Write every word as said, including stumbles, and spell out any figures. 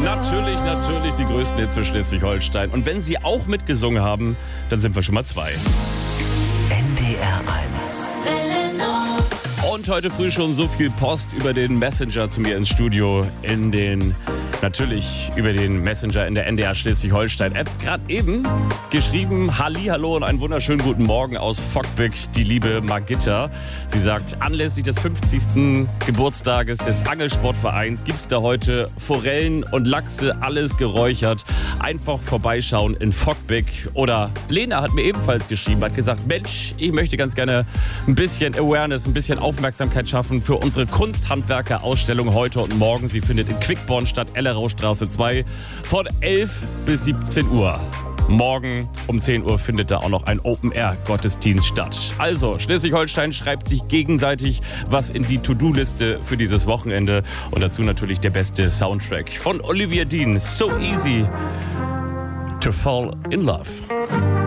Natürlich, natürlich die größten Hits für Schleswig-Holstein. Und wenn Sie auch mitgesungen haben, dann sind wir schon mal zwei. N D R eins. Und heute früh schon so viel Post über den Messenger zu mir ins Studio, in den, natürlich über den Messenger in der N D R Schleswig-Holstein-App. Gerade eben geschrieben, Hallihallo und einen wunderschönen guten Morgen aus Fockbeck, die liebe Margitta. Sie sagt, anlässlich des fünfzigsten Geburtstages des Angelsportvereins gibt's da heute Forellen und Lachse, alles geräuchert. Einfach vorbeischauen in Fockbeck. Oder Lena hat mir ebenfalls geschrieben, hat gesagt, Mensch, ich möchte ganz gerne ein bisschen Awareness, ein bisschen Aufmerksamkeit schaffen für unsere Kunsthandwerker-Ausstellung heute und morgen. Sie findet in Quickborn statt, Elleraustraße zwei, von elf bis siebzehn Uhr. Morgen um zehn Uhr findet da auch noch ein Open-Air-Gottesdienst statt. Also, Schleswig-Holstein schreibt sich gegenseitig was in die To-Do-Liste für dieses Wochenende. Und dazu natürlich der beste Soundtrack von Olivia Dean. So easy to fall in love.